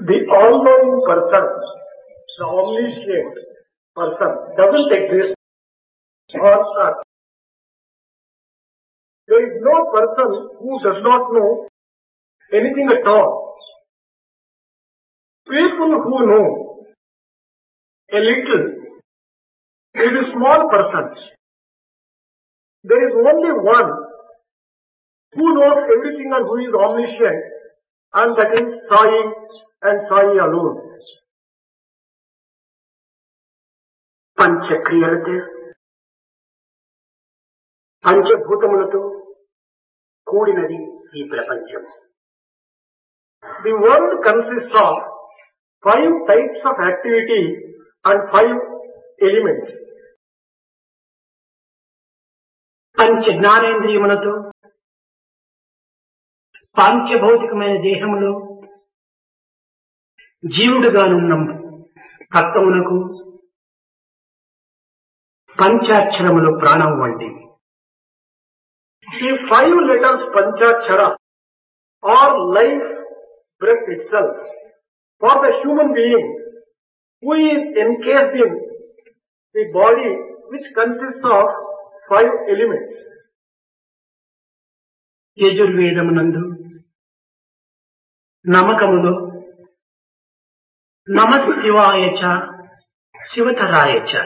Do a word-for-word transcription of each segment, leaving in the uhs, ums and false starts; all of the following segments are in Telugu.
The all-knowing person, the omniscient person, doesn't exist on earth. There is no person who does not know anything at all. People who know a little may be small persons. There is only one who knows everything and who is omniscient, and that is Sai and Sai alone. పంచక్రియలతో పంచభూతములతో కూడినది ఈ ప్రపంచం. The world consists of five types of activity and five elements. పంచ జ్ఞానేంద్రియములతో పాంచభౌతికమైన దేహములో జీవుడుగానున్న తత్వమునకు పంచాక్షరములు ప్రాణం వంటివి. The five letters Panchakshara are life breath itself for the human being who is encased in the body which consists of five elements. యజుర్వేదమునందు నమకములో నమః శివాయ చ శివతరాయ చ,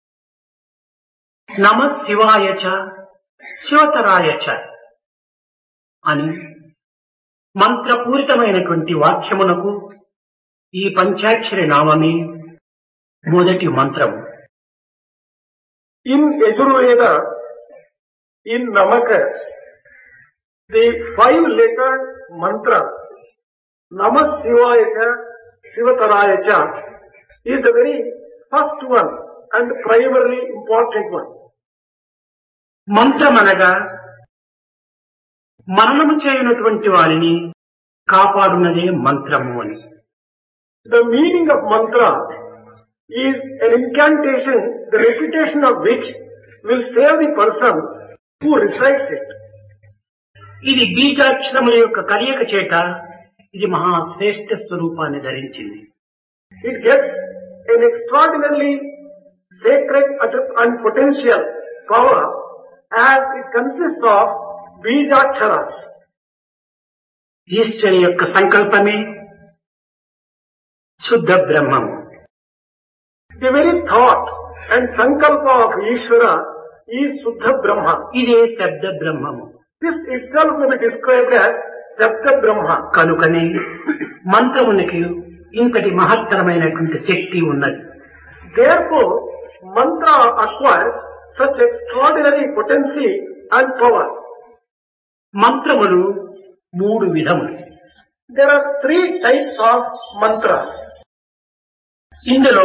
నమః శివాయ చ శివతరాయ చ అని మంత్రపూరితమైనటువంటి వాక్యమునకు ఈ పంచాక్షరి నామమే మొదటి మంత్రము. In Yajurveda, in Namaka, the five letter mantra Namah Shivaya Cha Shivataraya Cha is the very first one and primarily important one. మంత్రమనగా మరణము చేయనటువంటి వారిని కాపాడునదే మంత్రము అని. The meaning of mantra is an incantation, the recitation of which will save the person who recites it. ఇది బీజాక్షరముల యొక్క కలియక చేత ఇది మహాశ్రేష్ఠ స్వరూపాన్ని ధరించింది. It gets an extraordinarily sacred and potential power as it consists of Bijaksharas. Eshwari యొక్క సంకల్పమే శుద్ధ బ్రహ్మము. The very thought and sankalpa of Ishvara is Shuddha Brahma. ఇదే శబ్ద బ్రహ్మము. This itself may be described as Sabda Brahma. కనుకనే మంత్రమునికి ఇంతటి మహత్తరమైనటువంటి శక్తి ఉన్నది. Therefore, mantra acquires such extraordinary potency and power. మంత్రములు మూడు విధములు. There are three types of mantras. ఇందులో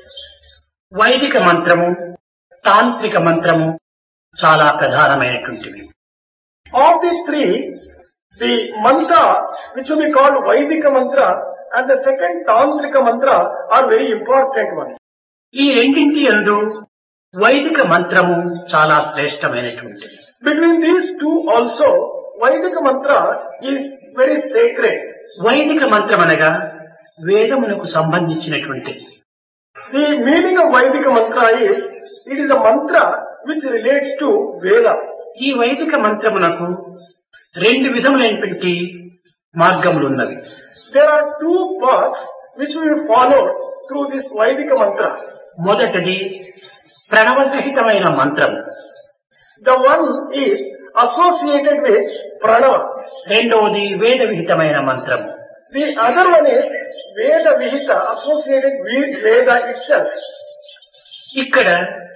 వైదిక మంత్రము, తాంత్రిక మంత్రము చాలా ప్రధానమైనటువంటివి. Of the three, the mantra which will be called Vaidika mantra and the second Tantrika mantra are very important ones. ఈ రెండింటి యందు వైదిక మంత్రము చాలా శ్రేష్టమైనటువంటిది. Between these two also, Vaidika mantra is very sacred. వైదిక మంత్రం అనగా వేదమునకు సంబంధించినటువంటిది. The meaning of Vaidika mantra is, it is a mantra which relates to Veda. ఈ వైదిక మంత్రమునకు రెండు విధములైనటువంటి మార్గములు ఉన్నవి. There are two paths which we will follow through this Vaidika mantra. మొదటిది ప్రణవ సహితమైన మంత్రము. The one is associated with Pranava. రెండవది వేద విహితమైన మంత్రము. The other one is Veda Vihita, associated with Veda itself. ఇక్కడ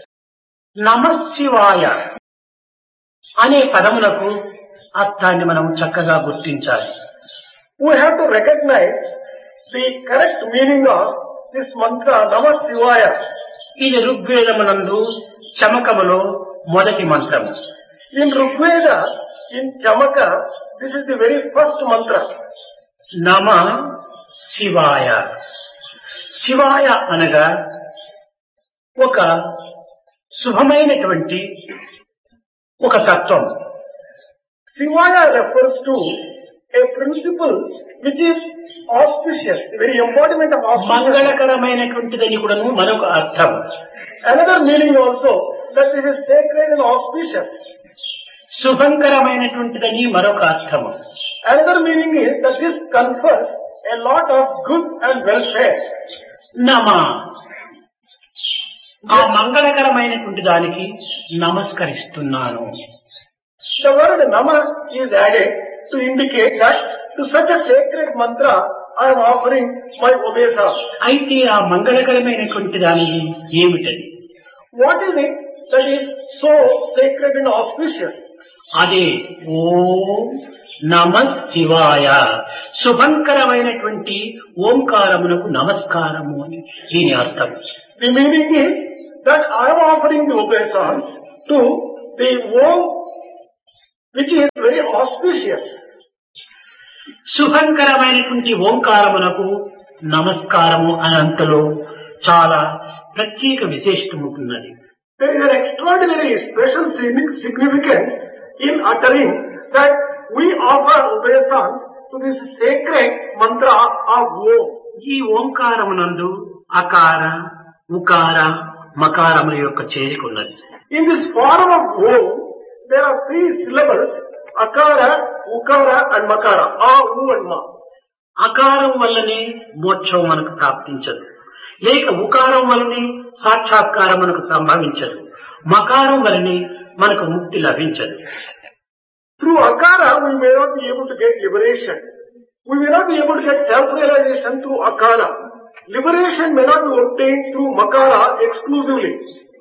నమః శివాయ అనే పదములకు అర్థాన్ని మనం చక్కగా గుర్తించాలి. We have to recognize the correct meaning of this mantra Namah Shivaya. ఇది ఋగ్వేదమునందు చమకములో మొదటి మంత్రము. In Rigveda, in Chamaka, this is the very first mantra. నమః శివాయ. శివాయ అనగా ఒక శుభమైనటువంటి ఒక తత్వం. Shivaya refers to a principle which is auspicious, the very embodiment of auspicious. మంగళకరమైనటువంటిదని కూడా మరొక అర్థం. Another meaning also that it is sacred and auspicious. శుభంకరమైనటువంటిదని మరొక అర్థం. Another meaning is that this confers a lot of good and welfare. నమ ఆ మంగళకరమైనటువంటి దానికి నమస్కరిస్తున్నాను. The word nama is added to indicate that to such a sacred mantra I am offering my obeisance. అయితే ఆ మంగళకరమైనటువంటి దానికి ఏమిటది? What is it that is so sacred and auspicious? అదే ఓం నమ శివాయ, శుభంకరమైనటువంటి ఓంకారమునకు నమస్కారము అని దీని అర్థం. The meaning is that I am offering the obeisance to the Om which is very auspicious. శుభంకరమైనటువంటి ఓంకారమునకు నమస్కారము అనంతలో చాలా ప్రత్యేక విశేషం ఉంటున్నది. There is an extraordinary special significance in uttering that we offer obeisance to this sacred mantra of Om. ఈ ఓంకారమునందు అకార ఉకార మకారముల యొక్క చేరిక ఉన్నది. In this form of Om, there are three syllables: akara, ukara and makara. A, U and ma. అకారం వల్లనే మోక్షం మనకు ప్రాప్తించదు, లేక ఉకారం వల్లనే సాక్షాత్కారం మనకు సంభవించదు, మకారం వల్లనే మనకు ముక్తి లభించదు. Through akara, we may not be able to get liberation. We may not be able to get self-realization through akara. Liberation may not be obtained through makara exclusively.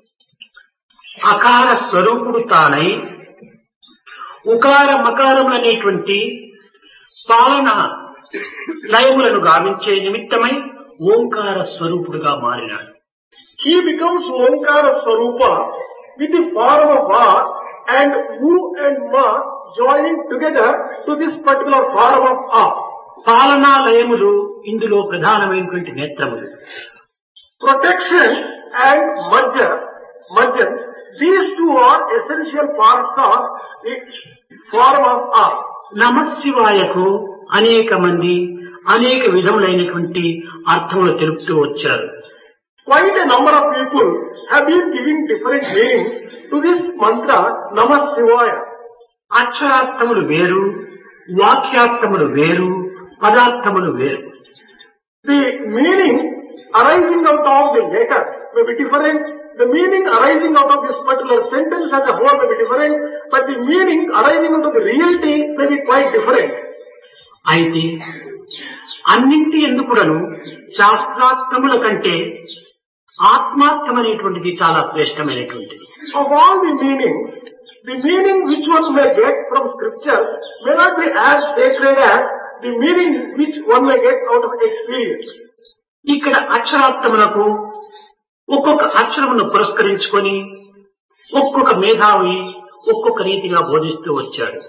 అకార స్వరూపుడు తానై ఉకార మకారములనేటువంటి పాలన లయములను గావించే నిమిత్తమై ఓంకార స్వరూపుడుగా మారినాడు. He becomes Omkara Swarupa with the form of Va and U and Ma joining together to this particular form of A. పాలనా లయములు ఇందులో ప్రధానమైనటువంటి నేత్రములు. Protection and merger, mergence, these two are essential parts of the form of A. నమశివాయకు అనేక మంది అనేక విధములైనటువంటి అర్థములు తెలుపుతూ వచ్చారు. Quite a number of people have been giving different meanings to this mantra Namah Shivaya. అక్షరార్థములు వేరు, వాక్యార్థములు వేరు, పదార్థములు వేరు. The meaning arising out of the letters may be different. The meaning arising out of this particular sentence as a whole may be different, but the meaning arising out of the reality may be quite different. అయితే అన్నింటి ఎందుకుడను శాస్త్రార్థముల కంటే ఆత్మార్థమనేటువంటిది చాలా శ్రేష్టమైనటువంటిది. Of all the meanings, the meaning which one may get from scriptures may not be as sacred as the meaning which one may get out of experience. ఇక్కడ అక్షరార్థములకు ఒక్కొక్క అక్షరమును పురస్కరించుకొని ఒక్కొక్క మేధావి ఒక్కొక్క రీతిగా బోధిస్తూ వచ్చాడు.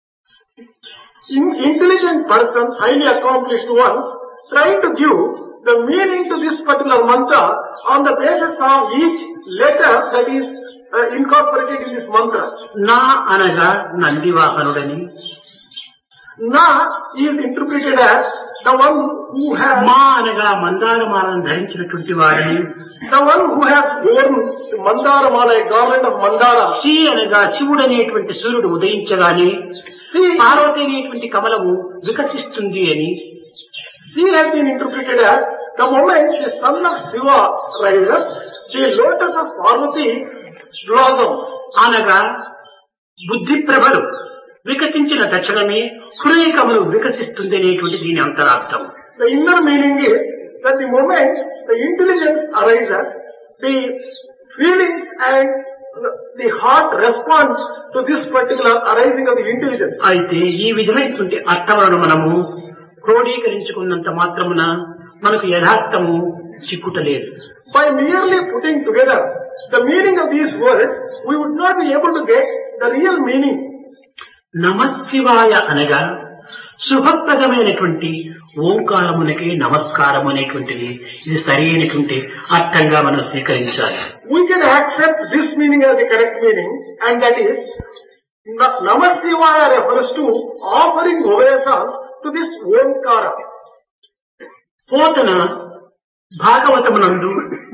Intelligent persons, highly accomplished ones, try to give the meaning to this particular mantra on the basis of each letter that is uh, incorporated in this mantra. నా అనగా నందివాహనుడని, Na is interpreted as the one who has, మా అనగా మందారమాలను ధరించినటువంటి వారిని, the one who has worn the Mandaramala, a garland of Mandara. Shri అనగా శివుడు అనేటువంటి సూర్యుడు ఉదయించగానే పార్వతి అనేటువంటి కమలము వికసిస్తుంది అని. She has been interpreted as the moment the son of Shiva rises, the lotus of Parvati blossoms. అనగా బుద్ధి ప్రభలు వికసించిన తక్షణమే హృదయ కమలం వికసిస్తుంది అనేటువంటి దీని అంతరార్థం. The inner meaning is that the moment the intelligence arises, the feelings and the heart responds to this particular arising of the intelligence. అయితే ఈ విధమైనటువంటి అర్థములను మనము క్రోడీకరించుకున్నంత మాత్రమున మనకు యథార్థము చిక్కుటలేదు. By merely putting together the meaning of these words, we would not be able to get the real meaning. నమశివాయ అనగా శుభప్రదమైనటువంటి ఓంకారమునికి నమస్కారం అనేటువంటిది ఇది సరైనటువంటి అర్థంగా మనం స్వీకరించాలి. We can accept this meaning as the correct meaning, and that is Namah Shivaya refers to offering obeisance to this Omkara. Pothana భాగవతమునందు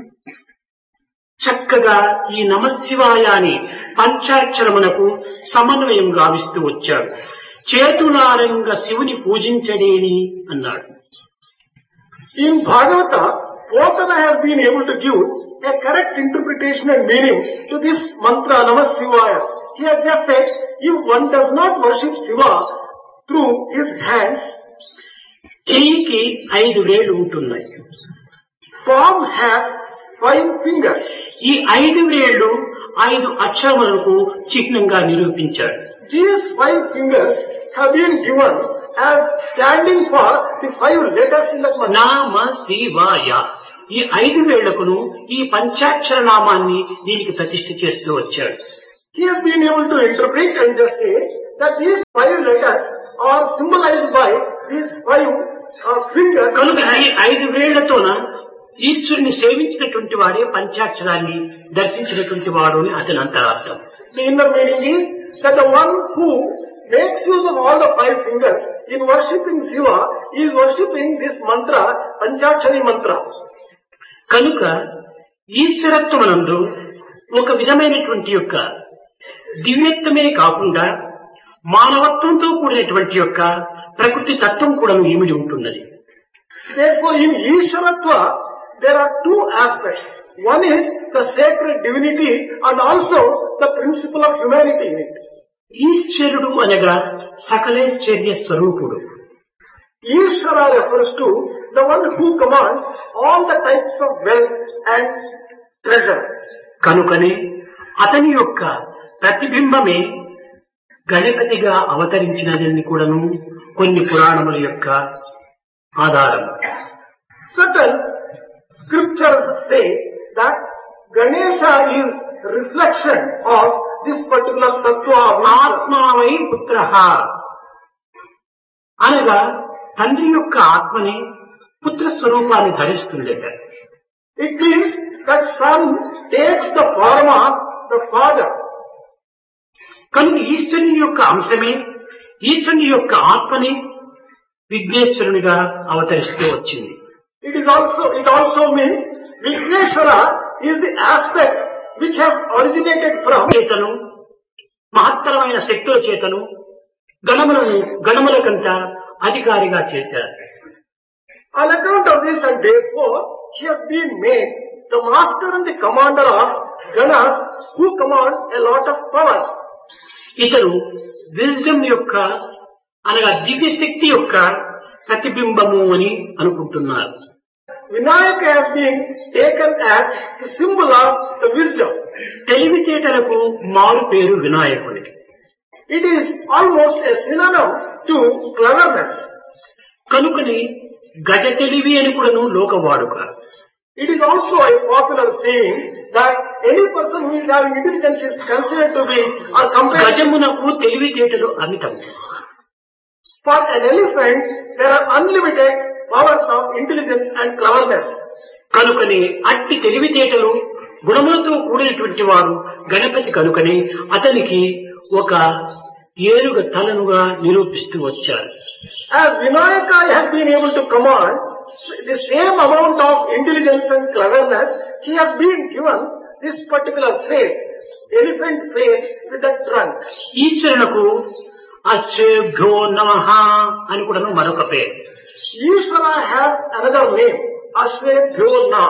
చక్కగా ఈ నమశివాయ అని పంచాక్షరమునకు సమన్వయం గావిస్తూ వచ్చాడు. చేతులారంగ శివుని పూజించడేని అన్నాడు. In Bhagavata, Potana has been able to give a correct interpretation and meaning to this mantra Namah Shivaya. He has just said, if one does not worship Shiva through his hands, చెయ్యికి ఐదు వేలు ఉంటున్నాయి. palm has five fingers. ఈ ఐదు వేళ్లు ఐదు అక్షరములకు చిహ్నంగా నిరూపించాడు. These five fingers have been given as standing for the five letters in the mantra. నామ శివాయ. ఈ ఐదు వేళ్లకును ఈ పంచాక్షర నామాన్ని దీనికి ప్రతిష్ఠ చేస్తూ వచ్చాడు. He has been able to interpret and just say that these five letters are symbolized by these five uh, fingers. కనుక ఈ ఐదు వేళ్లతోన ఈశ్వరుని సేవించినటువంటి వాడే పంచాక్షరాన్ని దర్శించినటువంటి వాడు అని అతని అంతరార్థం. The inner meaning is that the one who makes use of all the five fingers in worshipping Shiva is worshipping this mantra, Panchakshari mantra. కనుక ఈశ్వరత్వమునందు ఒక విధమైనటువంటి యొక్క దివ్యత్వమే కాకుండా మానవత్వంతో కూడినటువంటి యొక్క ప్రకృతి తత్వం కూడా ఏమిడి ఉంటున్నది. Therefore, in Ishwaratva, there are two aspects. One is the sacred divinity and also the principle of humanity in it. ఈశ్వరుడు అనగా సకలేశ్వర్య స్వరూపుడు. Ishvara refers to the one who commands all the types of wealth and treasure. కనుకనే అతని యొక్క ప్రతిబింబమే గణపతిగా అవతరించినదని కూడాను కొన్ని పురాణముల యొక్క ఆధారం. Certain scriptures say that Ganesha is reflection of this particular tattva of ఆత్మావై పుత్రః అనగా తండ్రి యొక్క ఆత్మని పుత్ర స్వరూపాన్ని ధరిస్తుందట. It means that son takes the form of the father. కనుక ఈశ్వరుని యొక్క అంశమే ఈశ్వరుని యొక్క ఆత్మని విఘ్నేశ్వరునిగా అవతరిస్తూ వచ్చింది. It is also, it also means Vigneshwara is the aspect which has originated from చేతను మహత్తరమైన శక్తుల చేతను గణములను గణములకంట అధికారిగా చేశారు. On account of this, and therefore he has been made the master and the commander of Ganas, who command a lot of power. ఇతడు విజ్డమ్ యొక్క అనగా దివ్య శక్తి యొక్క ప్రతిబింబము అని అనుకుంటున్నారు. Vinayaka has been taken as the symbol of the wisdom. తెలివితేటలకు మారు పేరు వినాయకుడికి. It is almost a synonym to cleverness. కనుకని గజ తెలివి అని కూడాను లోకవాడుక. It is also a popular saying that any person who is having intelligence is considered to be or compared. గజమునకు తెలివితేటలు అమితం. For an elephant, there are unlimited powers of intelligence and cleverness. కనుకని అట్టి తెలివితేటలు గుణములతో కూడినటువంటి వారు గణపతి. కనుకని అతనికి ఒక ఏనుగ తలనుగా నిరూపిస్తూ వచ్చారు. As Vinayaka has been able to command the same amount of intelligence and cleverness, he has been given this particular face, elephant face with a trunk. ఈశ్వరునకు అశ్వేభ్యో నమః అని కూడా మరొక పేరు. Ishvara has another name, Ashwebhyo Nam.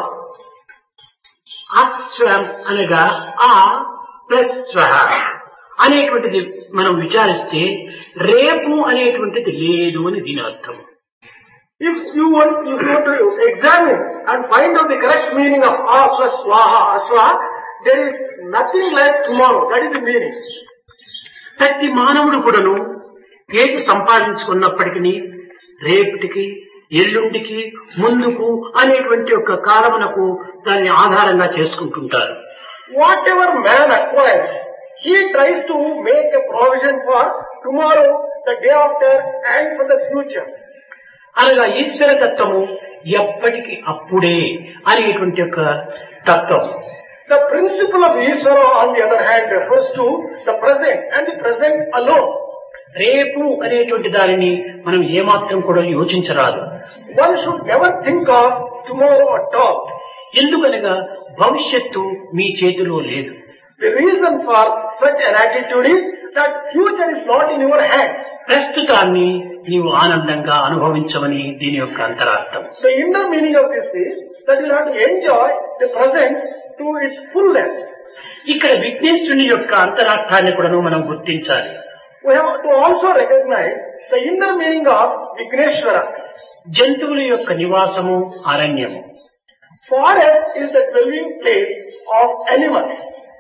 అశ్వం అనగా ఆ ప్లస్ స్వహ అనేటువంటిది మనం విచారిస్తే రేపు అనేటువంటిది లేదు అని దీని అర్థం. If you want, if you want to examine and find out the correct meaning of A plus Swaha, Aswa, there is nothing like tomorrow. That is the meaning. ప్రతి మానవుడు కూడాను ఏది సంపాదించుకున్నప్పటికీ రేపటికి ఎల్లుండికి ముందుకు అనేటువంటి ఒక కాలమునకు దాన్ని ఆధారంగా చేసుకుంటుంటారు. Whatever man acquires, he tries to make a provision for tomorrow, the day after, and for the future. అనగా ఈశ్వర తత్వము ఎప్పటికి అప్పుడే అనేటువంటి ఒక తత్వం. The principle of Ishvara, on the other hand, refers to the present and the present alone. రేపు అనేటువంటి దానిని మనం ఏమాత్రం కూడా యోచించరాదు. One should never think of tomorrow at all. ఎందుకనగా భవిష్యత్తు మీ చేతిలో లేదు. The reason for such an attitude is that future is not in your hands. ప్రస్తుతాన్ని నీవు ఆనందంగా అనుభవించమని దీని యొక్క అంతరార్థం. The inner meaning of this is that you have to enjoy the present to its fullness. ఇక్కడ విఘ్నేశ్వరుని యొక్క అంతరార్థాన్ని కూడా మనం గుర్తించాలి. We have to also recognize the inner meaning of Vigneshwara. జంతువుల యొక్క నివాసము అరణ్యము. Forest is the dwelling place of animals.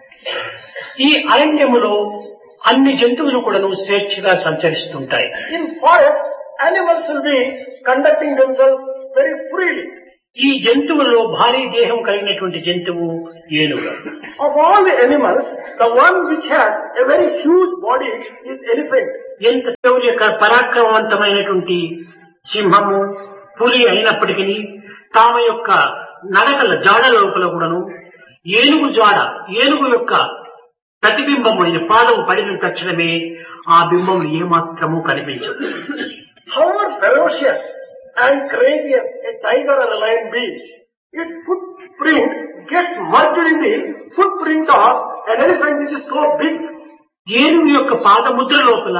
ఈ అరణ్యములో అన్ని జంతువులు కూడా స్వేచ్ఛగా సంచరిస్తుంటాయి. In forest, animals will be conducting themselves very freely. ఈ జంతువులలో భారీ దేహం కలిగినటువంటి జంతువు ఏనుగు. Of all the animals, the one which has a very huge body is elephant. ఎంత శౌర్య పరాక్రమవంతమైనటువంటి సింహము పులి అయినప్పటికీ తామ యొక్క నడకల జాడ లోపల కూడాను ఏనుగు జాడ ఏనుగు యొక్క ప్రతిబింబం అయిన పాదం పడిన తక్షణమే ఆ బింబం ఏమాత్రము కనిపించదు. However ferocious and courageous a tiger or a lion be, its footprint gets merged in the footprint of an elephant which is so big. ఏనుగు యొక్క పాదముద్ర లోపల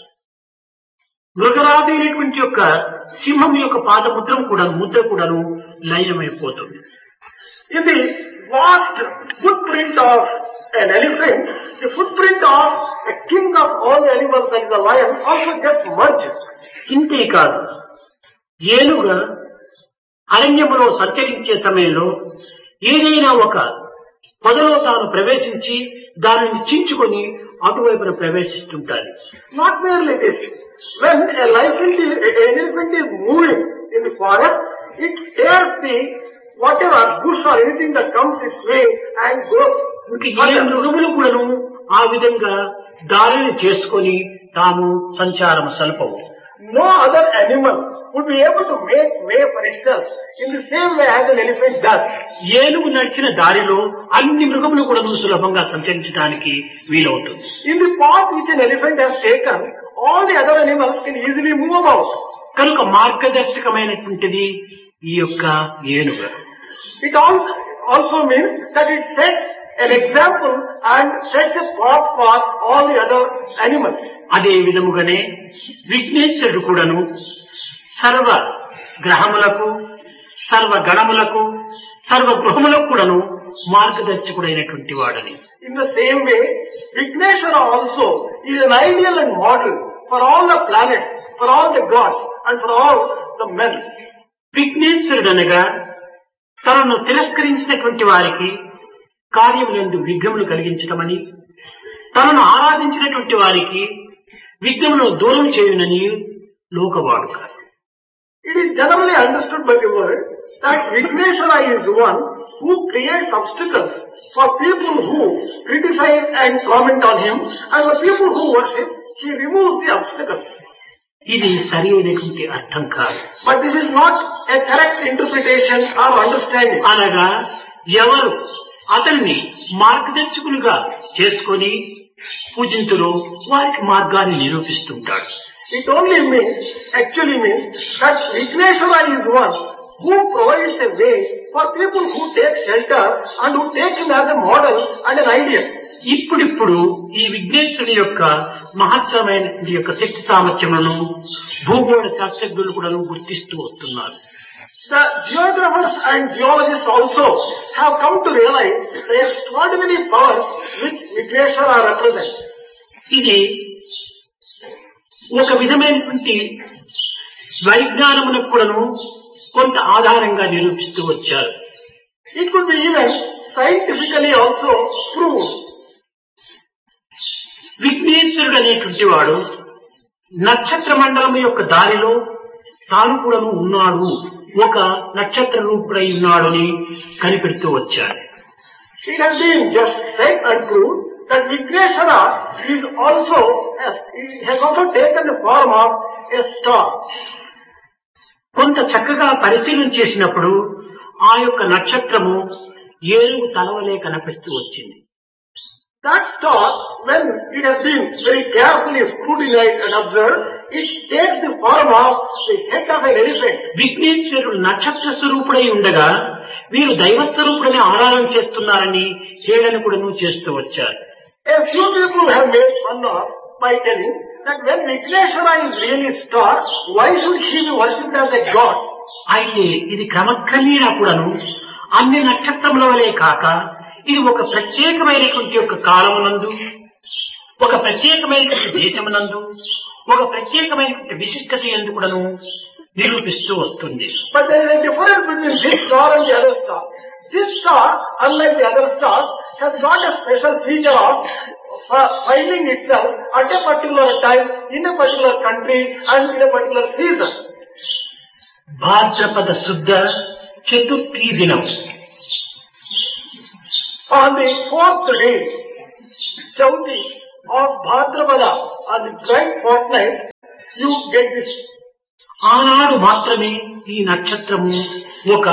మృగరాదైనటువంటి యొక్క సింహం యొక్క పాదముద్రం కూడా ముద్ర కూడాను లయమైపోతుంది. In the vast footprint of an elephant, the footprint of a king of all the animals like the lion also gets merged. ఇంతే కాదు, ఏనుగ అరణ్యములో సంచరించే సమయంలో ఏదైనా ఒక పొదలో తాను ప్రవేశించి దానిని చించుకొని అటువైపున ప్రవేశిస్తుంటారు. Not merely this, when a elephant is, an elephant is moving in the forest, it tears the whatever bush or anything that comes its way and goes. ఏ మృగములు కూడాను ఆ విధంగా దారిని చేసుకొని తాము సంచారం సల్పవు. No other animal would be able to make way for itself in the same way as an elephant does. ఏనుగు నడిచిన దారిలో అన్ని మృగములు కూడా సులభంగా సంచరించడానికి వీలవుతుంది. In the path which an elephant has taken, all the other animals can easily move about. కనుక మార్గదర్శకమైనటువంటిది ఈ యొక్క ఏనుగు. It also, also means that it sets an example and sets a path for all the other animals. అదే విధముగానే విఘ్నేశ్వరుడు కూడాను సర్వ గ్రహములకు సర్వ గణములకు సర్వ గృహములకు కూడాను మార్గదర్శకుడైనటువంటి వాడని. In the same way, Vigneshwara also is an ideal and model for all the planets, for all the gods and for all the men. విఘ్నేశ్వరుడు అనగా తనను తిరస్కరించినటువంటి వారికి కార్యములందు విఘ్నములు కలిగించటమని, తనను ఆరాధించినటువంటి వారికి విఘ్నమును దూరం చేయునని లోకవాడుక. It is generally understood by the world that Vigneshwara is one who creates obstacles for people who criticize and comment on him, and for people who worship, he removes the obstacles. ఇది సరి అయినటువంటి అర్థం కాదు. But this is not a correct interpretation or understanding. అనగా ఎవరు అతన్ని మార్గదర్శకులుగా చేసుకొని పూజింతులో వారికి మార్గాన్ని నిరూపిస్తుంటాడు. It only means, actually means, that Vigneshwara is one who provides a way for people who take shelter and who take him as a model and an ideal. ఇప్పుడిప్పుడు ఈ విఘ్నేశ్వరుని యొక్క మహత్తరమైన యొక్క శక్తి సామర్థ్యములను భూగోళ శాస్త్రజ్ఞులు కూడా గుర్తిస్తూ వస్తున్నారు. The geographers and geologists also have come to realize the extraordinary powers which Vigneshwara represents. ఇది ఒక విధమైనటువంటి వైజ్ఞానమునకు కూడాను కొంత ఆధారంగా నిరూపిస్తూ వచ్చారు. It could be even scientifically also proved. విఘ్నేశ్వరుడు అనేటువంటి వాడు నక్షత్ర మండలం యొక్క దారిలో తాను కూడాను ఉన్నాడు, ఒక నక్షత్ర రూపుడై ఉన్నాడు అని కనిపెడుతూ వచ్చాడు. It has been just said and proved that Vigneshwara is also has, has also taken the form of a star. కొంత చక్కగా పరిశీలన చేసినప్పుడు ఆ యొక్క నక్షత్రము ఏనుగు తలవలే కనిపిస్తూ వచ్చింది. That star, when it has been very carefully scrutinized and observed, it takes the form of the head of an elephant. విఘ్నేశ్వరుడు నక్షత్ర స్వరూపుడై ఉండగా వీరు దైవ స్వరూపుడని ఆరాధన చేస్తున్నారని హేళన కూడాను చేస్తూ వచ్చారు. A few people have made fun of by telling that when Vigneshwara is really star, why should he be worshipped as a god? అయితే ఇది క్రమక్రమేణా కూడాను అన్ని నక్షత్రముల వలె కాక ఇది ఒక ప్రత్యేకమైనటువంటి ఒక కాలమునందు, ఒక ప్రత్యేకమైనటువంటి దేశమునందు, ఒక ప్రత్యేకమైనటువంటి విశిష్టత ఎందుకు కూడాను నిరూపిస్తూ వస్తుంది. But there is a difference between this star and the other star. This star, unlike the other stars, has got a special feature of uh, finding itself at a particular time, in a particular country and in a particular season. భాద్రపద శుద్ధ చతుర్థి దినం, on the fourth day, Chauthi of Bhadrapada, on the bright fortnight, you get this. ఆనాడు మాత్రమే ఈ నక్షత్రము ఒక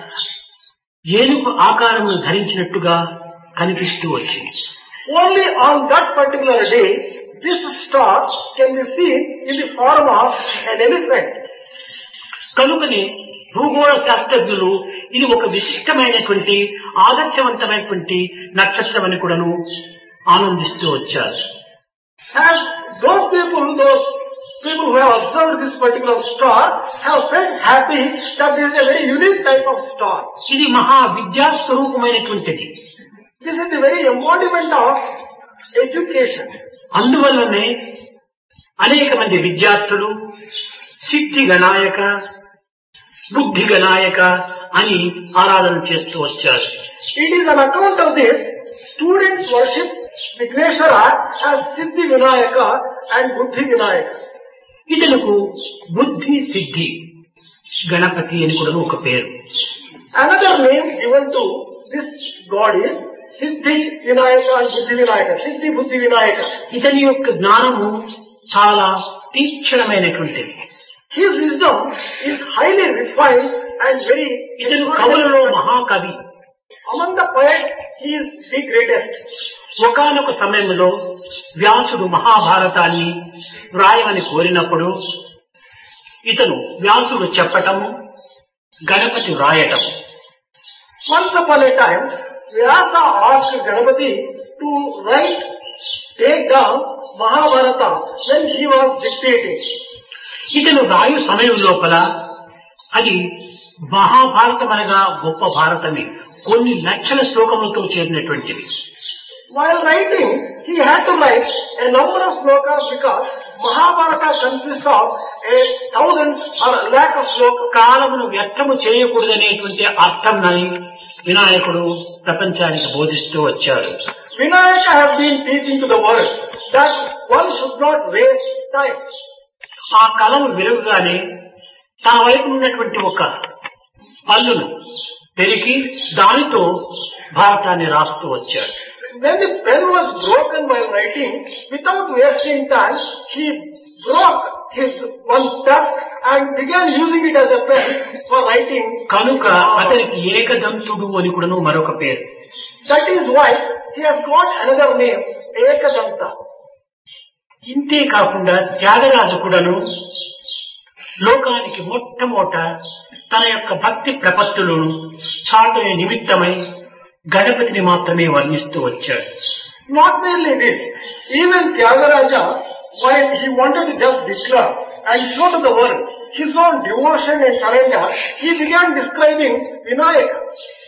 ఏనుగు ఆకారమును ధరించినట్టుగా కనిపిస్తూ వచ్చింది. Only on that particular day, this star can be seen in the form of an elephant. కనుకనే భూగోళ శాస్త్రజ్ఞులు ఇది ఒక విశిష్టమైనటువంటి ఆదర్శవంతమైనటువంటి నక్షత్రం అని కూడాను ఆనందిస్తూ వచ్చారు. As those people, those people who have observed this particular star have felt happy that this is a very unique type of star. ఇది మహా విద్యా స్వరూపమైనటువంటిది. This is the very embodiment of education. అందువల్లనే అనేక మంది విద్యార్థులు సిద్ధి గణాయక, బుద్ధి గణాయక అని ఆరాధన చేస్తూ వచ్చారు. It is on account of this, students worship Vigneshwara as Siddhi Vinayaka and Buddhi Vinayaka. ఇతనుకు బుద్ధి సిద్ధి గణపతి అని కూడా ఒక పేరు. Another name given to this god is Siddhi Vinayaka and Buddhi Vinayaka. Siddhi Buddhi Vinayaka. ఇతని యొక్క జ్ఞానము చాలా తీక్షణమైనటువంటిది. His wisdom is highly refined and very. ఇతను కవులలో మహాకవి. Among the poets, he is the greatest. ఒకానొక సమయంలో వ్యాసుడు మహాభారతాన్ని వ్రాయమని కోరినప్పుడు ఇతను వ్యాసుడు చెప్పటము, Ganapati వ్రాయటం. Once upon a time, Vyasa asked Ganapati to write, take down Mahabharata when he was dictating. ఇతను రాయు సమయం లోపల అది మహాభారతం అనగా గొప్ప భారతమే, కొన్ని లక్షల శ్లోకములతో చేరినటువంటిది. While writing, he had to write a number of slokas because Mahabharata consists of a thousands or lakh of slokas. కాలమును వ్యర్థము చేయకూడదనేటువంటి అర్థంని వినాయకుడు ప్రపంచానికి బోధిస్తూ వచ్చాడు. Vinayaka has been teaching to the world that one should not waste time. ఆ కలము వెలుగుగానే తన వైపు ఉన్నటువంటి ఒక పల్లును పెరిగి దానితో భారతాన్ని రాస్తూ వచ్చాడు. When the pen was broken while writing, without wasting time, he broke his one tusk and began using it as a pen for writing. కనుక అతనికి ఏకదంతుడు అని కూడా మరొక పేరు. That is why he has got another name, Ekadanta. ఇంతే కాకుండా త్యాగరాజు కూడాను లోకానికి మొట్టమొదట తన యొక్క భక్తి ప్రపత్తులను చాటునే నిమిత్తమై గణపతిని మాత్రమే వర్ణిస్తూ వచ్చాడు. Not merely this, even Tyagaraja, while he wanted to just declare and show to the world his own devotion and surrender, he began describing Vinayaka.